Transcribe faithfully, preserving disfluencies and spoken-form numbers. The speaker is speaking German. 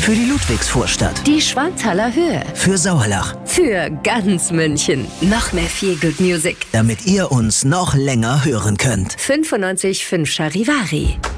Für die Ludwigsvorstadt. Die Schwanthaler Höhe. Für Sauerlach. Für ganz München. Noch mehr Feel Good Music. Damit ihr uns noch länger hören könnt. fünfundneunzig Komma fünf Charivari.